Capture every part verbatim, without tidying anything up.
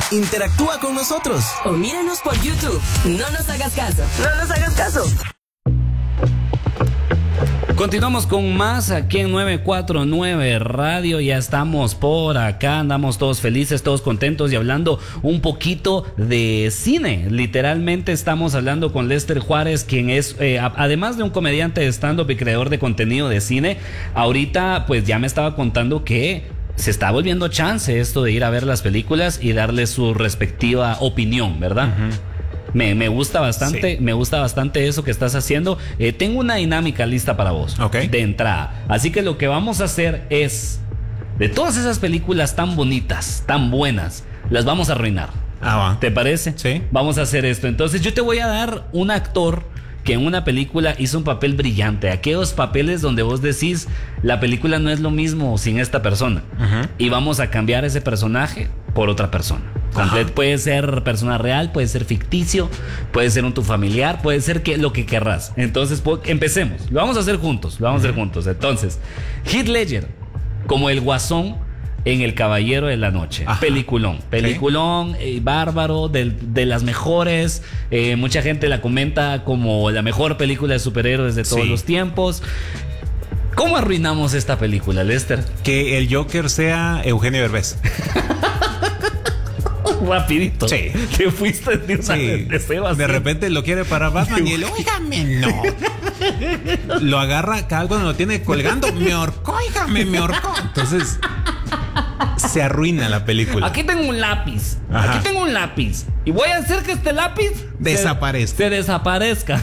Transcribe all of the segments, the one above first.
Interactúa con nosotros. O míranos por YouTube. No nos hagas caso. No nos hagas caso. Continuamos con más aquí en nueve cuatro nueve Radio. Ya estamos por acá, andamos todos felices, todos contentos y hablando un poquito de cine. Literalmente estamos hablando con Lester Juárez, quien es, eh, además de un comediante de stand-up y creador de contenido de cine, ahorita pues ya me estaba contando que se está volviendo chance esto de ir a ver las películas y darle su respectiva opinión, ¿verdad? Uh-huh. Me, me gusta bastante, sí. me gusta bastante eso que estás haciendo. Eh, tengo una dinámica lista para vos, okay, de entrada. Así que lo que vamos a hacer es, de todas esas películas tan bonitas, tan buenas, las vamos a arruinar. Ah, va. ¿Te parece? Sí. Vamos a hacer esto. Entonces yo te voy a dar un actor que en una película hizo un papel brillante. Aquellos papeles donde vos decís, la película no es lo mismo sin esta persona. Uh-huh. Y vamos a cambiar ese personaje por otra persona. Complet, puede ser persona real, puede ser ficticio, puede ser un tu familiar, puede ser que, lo que querrás. Entonces, pues, empecemos. Lo vamos a hacer juntos, lo vamos uh-huh. a hacer juntos. Entonces, Heath Ledger, como el Guasón en El Caballero de la Noche. Ajá. Peliculón. Peliculón, eh, bárbaro, de, de las mejores. Eh, mucha gente la comenta como la mejor película de superhéroes de todos sí. los tiempos. ¿Cómo arruinamos esta película, Lester? Que el Joker sea Eugenio Derbez. Rapidito. Sí. Te fuiste de una sí. deseo así. De repente lo quiere para Batman y él, óigame, no. Lo agarra cada cuando lo tiene colgando, me ahorcó, óigame, me ahorcó. Entonces se arruina la película. Aquí tengo un lápiz. Ajá. Aquí tengo un lápiz. Y voy a hacer que este lápiz desaparezca. Se, se desaparezca.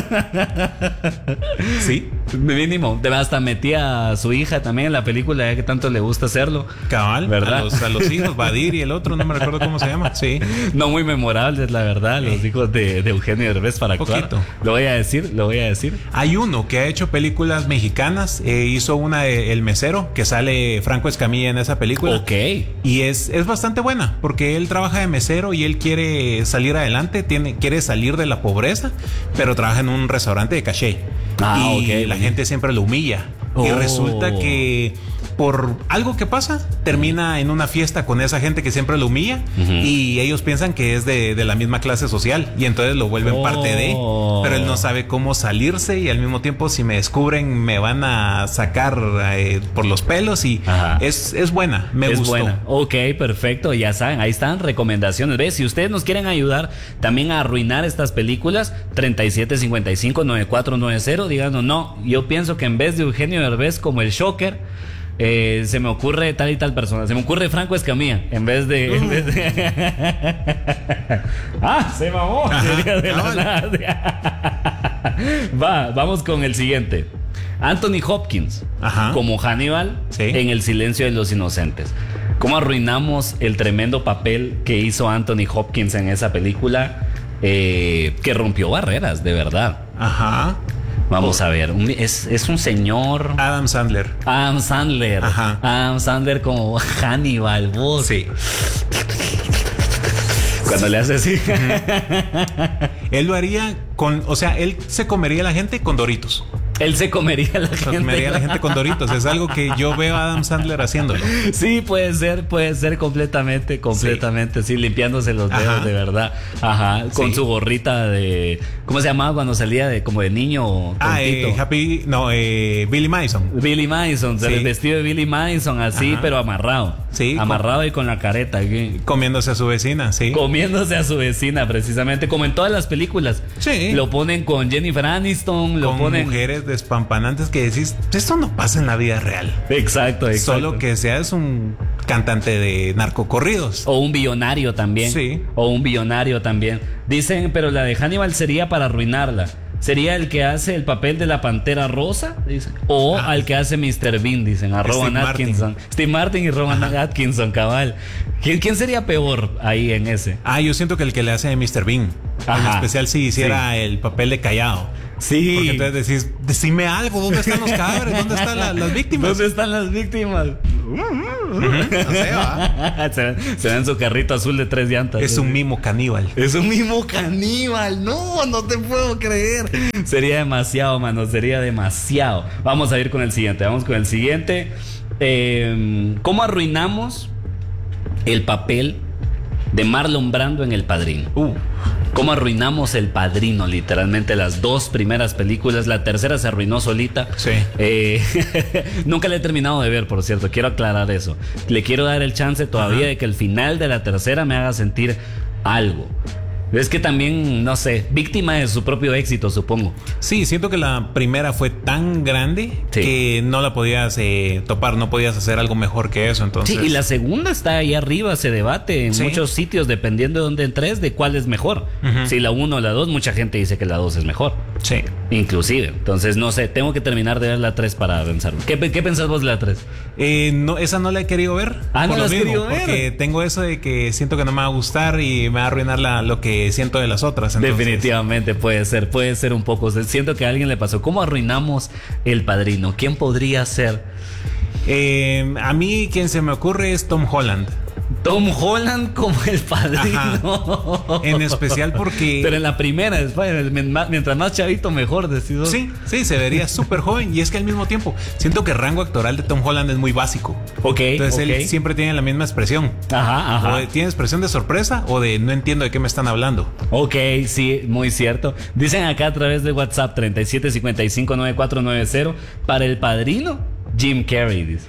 Sí. Mínimo. Hasta metía a su hija también en la película, ya que tanto le gusta hacerlo. Cabal. ¿Verdad? A los, a los hijos, Badir y el otro, no me recuerdo cómo se llama. Sí. No muy memorables, la verdad, los sí. hijos de, de Eugenio Derbez para actuar. Poquito. Lo voy a decir, lo voy a decir. Hay uno que ha hecho películas mexicanas. Eh, hizo una de El Mesero, que sale Franco Escamilla en esa película. Ok. Y es, es bastante buena, porque él trabaja de mesero y él quiere salir adelante, tiene, quiere salir de la pobreza, pero trabaja en un restaurante de caché. Ah, y okay, la bien. gente siempre lo humilla. Oh. Y resulta que por algo que pasa, termina en una fiesta con esa gente que siempre lo humilla, uh-huh. y ellos piensan que es de, de la misma clase social y entonces lo vuelven oh. parte de, pero él no sabe cómo salirse y al mismo tiempo si me descubren me van a sacar eh, por los pelos y es, es buena, me es gustó. Buena. Ok, perfecto, ya saben, ahí están recomendaciones. ¿Ves? Si ustedes nos quieren ayudar también a arruinar estas películas, treinta y siete cincuenta y cinco noventa y cuatro noventa, díganos, no, yo pienso que en vez de Eugenio Derbez como el Joker, Eh, se me ocurre tal y tal persona. Se me ocurre Franco Escamilla en vez de, uh. en vez de... Ah, se mamó. De la Va, vamos con el siguiente. Anthony Hopkins. Ajá. Como Hannibal, sí, en El Silencio de los Inocentes. ¿Cómo arruinamos el tremendo papel que hizo Anthony Hopkins en esa película? Eh, que rompió barreras, de verdad. Ajá. Vamos a ver, es, es un señor... Adam Sandler. Adam Sandler. Ajá. Adam Sandler como Hannibal, vos. Sí. Cuando le hace así. Él lo haría con... O sea, él se comería a la gente con Doritos. Él se comería a la gente. Se comería a la gente con Doritos. Es algo que yo veo a Adam Sandler haciéndolo. Sí, puede ser, puede ser completamente, completamente. Sí, sí, limpiándose los dedos. Ajá. De verdad. Ajá. Con sí. su gorrita de... ¿Cómo se llamaba cuando salía de como de niño? Ah, eh, Happy... No, eh, Billy Madison. Billy Madison. Sí. El vestido de Billy Madison así, ajá, pero amarrado. Sí. Amarrado con, y con la careta. Comiéndose a su vecina, sí. Comiéndose a su vecina, precisamente. Como en todas las películas. Sí. Lo ponen con Jennifer Aniston. Lo con ponen... mujeres despampanantes que decís, esto no pasa en la vida real. Exacto, exacto. Solo que seas un cantante de narcocorridos. O un billonario también. Sí. O un billonario también. Dicen, pero la de Hannibal sería para arruinarla. ¿Sería el que hace el papel de la Pantera Rosa? Dicen. O ah, al que hace mister Bean, dicen, a Rowan Steve Atkinson. Martin. Steve Martin y Rowan Ajá. Atkinson, cabal. ¿Quién, ¿Quién sería peor ahí en ese? Ah, yo siento que el que le hace a mister Bean. Ajá. En especial si hiciera sí. el papel de Callado. Sí. Porque entonces decís, decime algo, ¿dónde están los cadáveres? ¿Dónde están la, las víctimas? ¿Dónde están las víctimas? Uh-huh. No sé, ¿va? se, ven, se ven su carrito azul de tres llantas. Es un mimo caníbal. Es un mimo caníbal. No, no te puedo creer. Sería demasiado, mano. Sería demasiado. Vamos a ir con el siguiente. Vamos con el siguiente. Eh, ¿Cómo arruinamos el papel de Marlon Brando en El Padrino. Uh. ¿Cómo arruinamos El Padrino? Literalmente las dos primeras películas. La tercera se arruinó solita. Sí. Eh, nunca la he terminado de ver, por cierto. Quiero aclarar eso. Le quiero dar el chance todavía Ajá. de que el final de la tercera me haga sentir algo. Es que también, no sé, víctima de su propio éxito, supongo. Sí, siento que la primera fue tan grande sí. que no la podías eh, topar, no podías hacer algo mejor que eso. Entonces... Sí, y la segunda está ahí arriba, se debate en sí. muchos sitios, dependiendo de dónde entres, de cuál es mejor. Uh-huh. Si la uno o la dos, mucha gente dice que la dos es mejor. Sí. Inclusive. Entonces, no sé, tengo que terminar de ver la tres para pensar. ¿Qué, qué pensás vos de la tres? Eh, no, esa no la he querido ver. Ah, no la has querido ver. Porque tengo eso de que siento que no me va a gustar y me va a arruinar la, lo que siento de las otras. Entonces... Definitivamente puede ser, puede ser un poco. Siento que a alguien le pasó. ¿Cómo arruinamos El Padrino? ¿Quién podría ser? Eh, a mí quien se me ocurre es Tom Holland. Tom Holland como El Padrino. Ajá. En especial porque... Pero en la primera, mientras más chavito mejor, decido. Sí, sí, se vería súper joven. Y es que al mismo tiempo siento que el rango actoral de Tom Holland es muy básico. Ok. Entonces okay. él siempre tiene la misma expresión. Ajá, ajá. O de, tiene expresión de sorpresa o de no entiendo de qué me están hablando. Ok, sí, muy cierto. Dicen acá a través de WhatsApp treinta y siete cincuenta y cinco noventa y cuatro noventa. Para El Padrino, Jim Carrey, dice.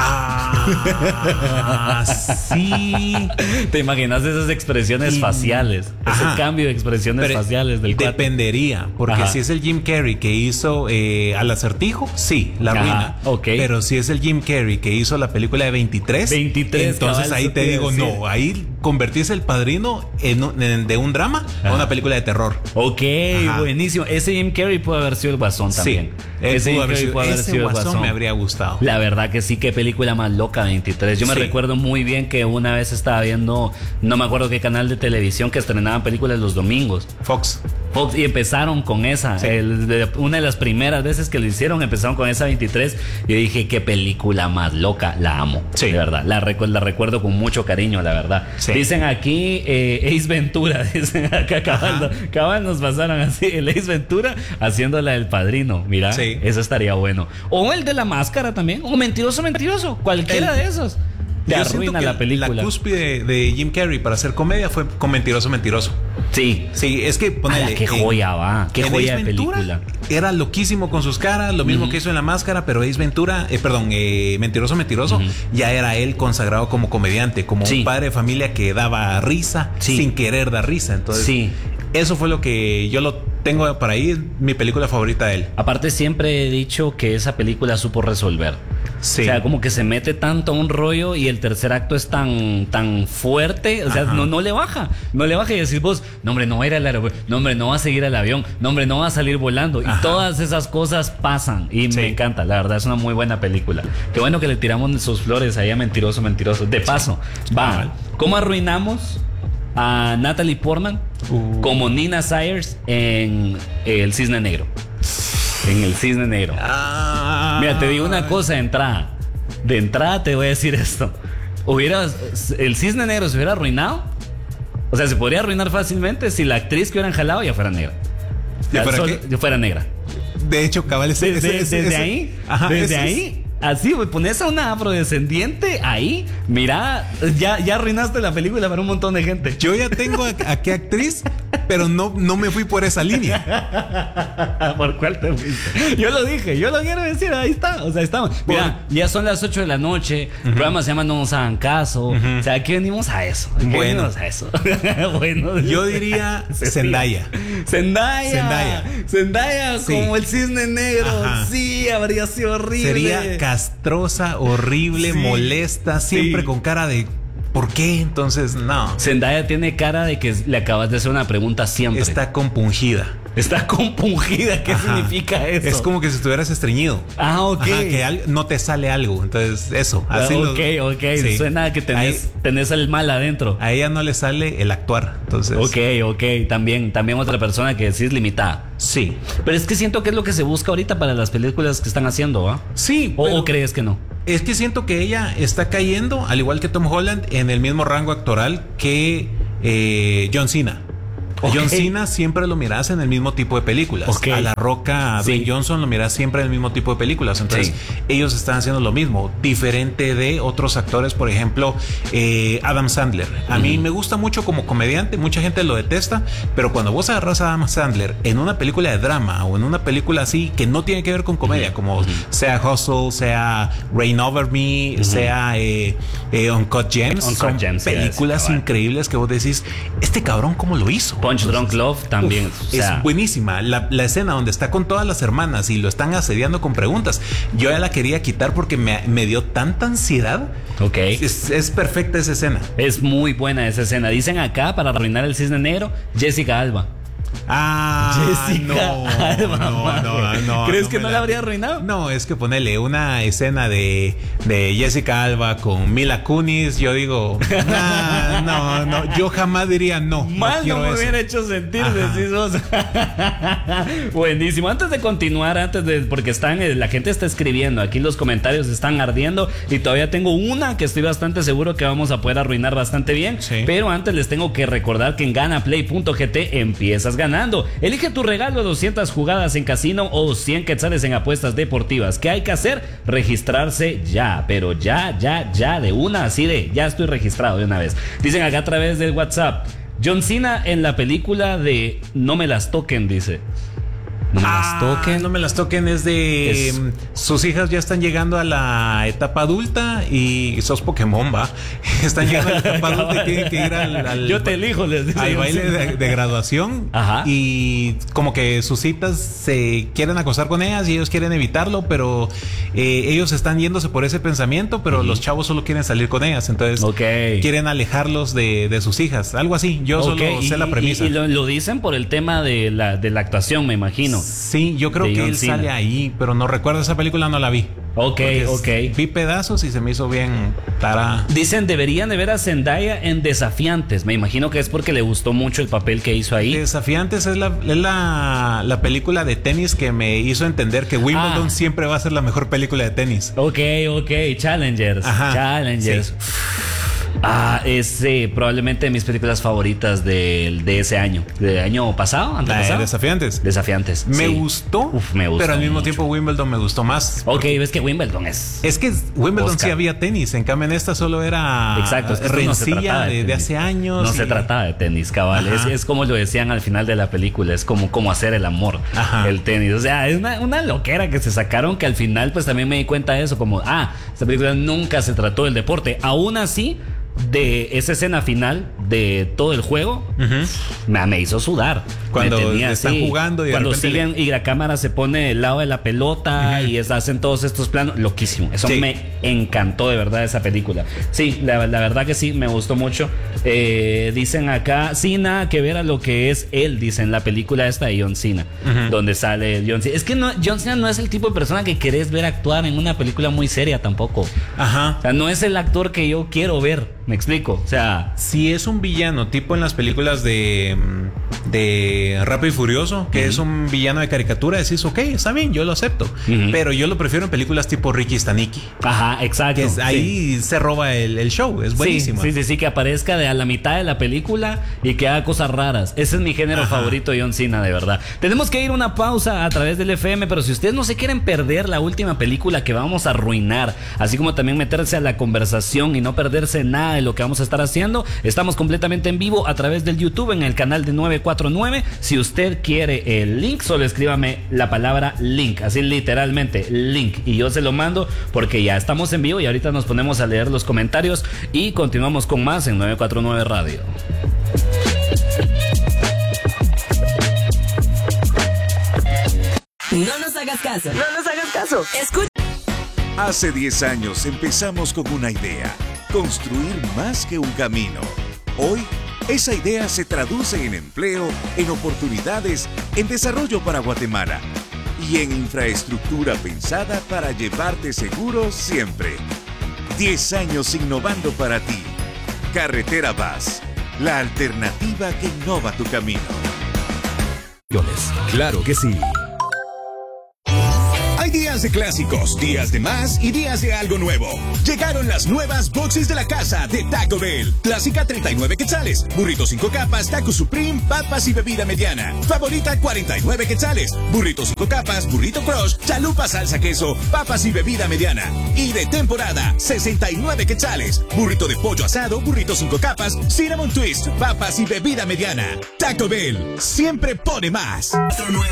Ah, sí. ¿Te imaginas esas expresiones y, faciales? Ajá. Ese cambio de expresiones Pero faciales del cuate. Dependería, porque ajá. si es el Jim Carrey que hizo eh, Al Acertijo, sí, la arruina. Okay. Pero si es el Jim Carrey que hizo la película de veintitrés, veintitrés entonces cabal, ahí te digo, decir. no, ahí convertís El Padrino en, en, de un drama ajá. a una película de terror. Ok, ajá. buenísimo. Ese Jim Carrey puede haber sido el Guasón también. Sí, ese Jim Carrey puede haber sido el Guasón. Guasón me habría gustado. La verdad que sí, qué película más loca, veintitrés. Yo me sí. recuerdo muy bien que una vez estaba viendo, no me acuerdo qué canal de televisión, que estrenaban películas los domingos. Fox. Fox, y empezaron con esa. Sí. El, de, una de las primeras veces que lo hicieron, empezaron con esa veintitrés. Yo dije, qué película más loca, la amo. Sí. De verdad, la, recu la recuerdo con mucho cariño, la verdad. Sí. Dicen aquí eh, Ace Ventura, dicen acá, cabal, cabal nos pasaron así, el Ace Ventura haciendo la del Padrino. Mira, sí. eso estaría bueno. O el de la máscara también, o Mentiroso, Mentiroso, cualquiera el... de esos. Te Yo arruina la película. La cúspide de Jim Carrey para hacer comedia fue con Mentiroso, Mentiroso. Sí. Sí, es que ponele, qué joya en, va, qué joya de película. Era loquísimo con sus caras, lo mismo uh-huh. que hizo en La Máscara, pero Ace Ventura, eh, perdón, eh, Mentiroso, Mentiroso, uh-huh. ya era él consagrado como comediante, como sí. un padre de familia que daba risa sí. sin querer dar risa. Entonces, sí. eso fue lo que yo lo tengo para ahí, mi película favorita de él. Aparte, siempre he dicho que esa película supo resolver. Sí. O sea, como que se mete tanto a un rollo y el tercer acto es tan, tan fuerte. O sea, no, no le baja. No le baja y decís vos, no, hombre, no va a ir al aeropuerto. No, hombre, no va a seguir al avión. No, hombre, no va a salir volando. Ajá. Y todas esas cosas pasan. Y sí. me encanta. La verdad, es una muy buena película. Qué bueno que le tiramos sus flores ahí a Mentiroso, Mentiroso. De paso, sí. va. ¿Cómo arruinamos a Natalie Portman uh. como Nina Sayers en El Cisne Negro? En El Cisne Negro. Ah, Mira, te digo una cosa de entrada. De entrada te voy a decir esto. Hubieras, el Cisne Negro se hubiera arruinado. O sea, se podría arruinar fácilmente si la actriz que hubieran jalado ya fuera negra. ¿Ya fuera solo, qué? fuera negra. De hecho, cabal, ese, desde, ese, ese, desde ese, ahí, ajá, desde ese, ahí, así, güey, pones a una afrodescendiente ahí, mira, ya, ya arruinaste la película para un montón de gente. Yo ya tengo a, a qué actriz, pero no, no me fui por esa línea. ¿Por cuál te fuiste? Yo lo dije, yo lo quiero decir, ahí está, o sea, estamos. Mira, ya son las ocho de la noche, uh-huh. el programa se llama No nos hagan caso, uh-huh. o sea, aquí venimos a eso, aquí bueno. venimos a eso. Bueno, yo diría Zendaya. Zendaya. Zendaya. Zendaya, sí. como el Cisne Negro, ajá. sí, habría sido horrible. Sería castrosa, horrible, sí. molesta, siempre sí. con cara de ¿por qué? Entonces, no. Zendaya tiene cara de que le acabas de hacer una pregunta siempre. Está compungida. Está compungida. ¿Qué Ajá. significa eso? Es como que si estuvieras estreñido. Ah, ok. Ajá, que al, no te sale algo. Entonces, eso. Así ah, ok, lo, ok. Sí. Suena que tenés, Ahí, tenés el mal adentro. A ella no le sale el actuar. Entonces. Ok, ok. También, también otra persona que sí es limitada. Sí. Pero es que siento que es lo que se busca ahorita para las películas que están haciendo, ¿ah? ¿eh? Sí. ¿O, ¿O crees que no? Es que siento que ella está cayendo, al igual que Tom Holland, en el mismo rango actoral que eh, John Cena. A John Okay. Cena siempre lo miras en el mismo tipo de películas. Okay. A La Roca, a Sí. Dwayne Johnson lo miras siempre en el mismo tipo de películas. Entonces, Sí. ellos están haciendo lo mismo, diferente de otros actores, por ejemplo, eh, Adam Sandler. A Mm. mí me gusta mucho como comediante, mucha gente lo detesta, pero cuando vos agarras a Adam Sandler en una película de drama o en una película así que no tiene que ver con comedia, Mm. como sea Hustle, sea Reign Over Me, Mm. sea eh, eh, Uncut Gems, Uncut son Gems, sí, películas sí, cabal. increíbles que vos decís, este cabrón cómo lo hizo. Punch Drunk Love también. Uf, o sea, es buenísima. La, la escena donde está con todas las hermanas y lo están asediando con preguntas. Yo ya la quería quitar porque me, me dio tanta ansiedad. ok. Es, es perfecta esa escena. Es muy buena esa escena. Dicen acá, para arruinar el cisne negro, Jessica Alba. Ah, Jessica no, Alba, no, maje. no, no. ¿Crees no que me no la habría arruinado? No, es que ponele una escena de, de Jessica Alba con Mila Kunis. Yo digo, nah, no, no. Yo jamás diría no. Mal no, quiero me eso. hubiera hecho sentir, Ajá. decís vos. Buenísimo. Antes de continuar, antes de, porque están, eh, la gente está escribiendo, aquí los comentarios están ardiendo y todavía tengo una que estoy bastante seguro que vamos a poder arruinar bastante bien. Sí. Pero antes les tengo que recordar que en ganaplay punto g t empiezas ganando. Elige tu regalo de doscientas jugadas en casino o cien quetzales en apuestas deportivas. ¿Qué hay que hacer? Registrarse ya, pero ya, ya, ya, de una, así de, ya estoy registrado de una vez. Dicen acá a través del WhatsApp, John Cena en la película de No me las toquen, dice. No me Ah, las toquen. no me las toquen es de Es- mm, sus hijas ya están llegando a la etapa adulta y sos Pokémon, va. Están llegando a la etapa adulta y tienen que ir al, al- Yo te elijo, les dice al John baile Cena. de, de graduación. Ajá. Y como que sus citas se quieren acostar con ellas y ellos quieren evitarlo, pero eh, ellos están yéndose por ese pensamiento, pero los chavos solo quieren salir con ellas, entonces Ok. quieren alejarlos de, de sus hijas, algo así. Yo Ok, solo sé y- la premisa. Y, y lo, lo dicen por el tema de la, de la actuación, me imagino. Sí, yo creo de que John él Cena. sale ahí, pero no recuerdo esa película, no la vi. Ok, Porque es- ok. Vi pedazos y se me hizo bien tara. Dicen, deberían de ver a Zendaya en Desafiantes. Me imagino que es porque le gustó mucho el papel que hizo ahí. Desafiantes es la, es la, la película de tenis que me hizo entender que Wimbledon Ah. siempre va a ser la mejor película de tenis. Ok, ok, Challengers. Ajá, Challengers. sí. Ah, es eh, probablemente de mis películas favoritas de, de ese año. ¿De año pasado? La de ¿Antepasado? Desafiantes. Desafiantes. Me sí. gustó, Uf, me gustó pero al mismo mucho. tiempo Wimbledon me gustó más. Ok, ves que Wimbledon es. Es que Wimbledon Oscar. sí había tenis, en cambio en esta solo era Exacto, es que esto no se rencilla trataba de, de, de tenis. hace años. No se y- trataba de tenis, cabal. Es, Ajá. es como lo decían al final de la película, es como, como hacer el amor, Ajá. el tenis. O sea, es una, una loquera que se sacaron que al final pues también me di cuenta de eso, como, ah, esta película nunca se trató del deporte. Aún así, de esa escena final de todo el juego, Ujú. me, me hizo sudar. Cuando Me tenía están así. jugando y de cuando repente siguen y la cámara se pone del lado de la pelota y es- hacen todos estos planos, loquísimo. Eso Sí. me encantó de verdad esa película. Sí, la, la verdad que sí, me gustó mucho. Eh, dicen acá, sin nada que ver a lo que es él, dicen la película esta de John Cena, Ujú. donde sale John Cena. Es que no, John Cena no es el tipo de persona que querés ver actuar en una película muy seria tampoco. Ajá. O sea, no es el actor que yo quiero ver, me explico. O sea, Si es un villano, tipo en las películas de, de Rápido y Furioso, que Ujú. es un villano de caricatura, decís, ok, está bien, yo lo acepto. Ujú. Pero yo lo prefiero en películas tipo Ricky Staniki. ajá, exacto. Que es- sí. ahí se roba el, el show, es buenísimo. Sí, sí, sí, sí, que aparezca de a la mitad de la película y que haga cosas raras. Ese es mi género Ajá. favorito de John Cena, de verdad. Tenemos que ir a una pausa a través del F M, pero si ustedes no se quieren perder la última película que vamos a arruinar, así como también meterse a la conversación y no perderse nada de lo que vamos a estar haciendo, estamos completamente en vivo a través del YouTube en el canal de nueve cuatro nueve. Si usted quiere el link, solo escríbame la palabra link, así literalmente, link, y yo se lo mando porque ya estamos en vivo y ahorita nos ponemos a leer los comentarios y continuamos con más en nueve cuatro nueve Radio. No nos hagas caso. No nos hagas caso. Escucha. Hace diez años empezamos con una idea, construir más que un camino. Hoy, esa idea se traduce en empleo, en oportunidades, en desarrollo para Guatemala y en infraestructura pensada para llevarte seguro siempre. diez años innovando para ti. Carretera Vaz, la alternativa que innova tu camino. Claro que sí. Hay días Días de clásicos, días de más y días de algo nuevo. Llegaron las nuevas boxes de la casa de Taco Bell. Clásica treinta y nueve quetzales, burrito cinco capas, taco supreme, papas y bebida mediana. Favorita cuarenta y nueve quetzales, burrito cinco capas, burrito crush, chalupa salsa queso, papas y bebida mediana. Y de temporada, sesenta y nueve quetzales, burrito de pollo asado, burrito cinco capas, cinnamon twist, papas y bebida mediana. Taco Bell, siempre pone más.